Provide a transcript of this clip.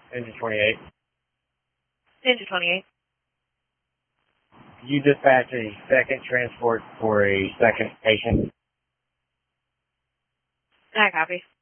Engine 28. Engine 28. Could you dispatch a second transport for a second patient? I copy.